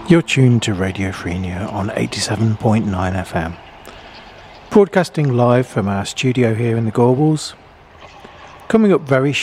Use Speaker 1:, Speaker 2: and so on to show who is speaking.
Speaker 1: You're tuned to Radio Freenia on 87.9 FM. Broadcasting live from our studio here in the Gorbals. Coming up very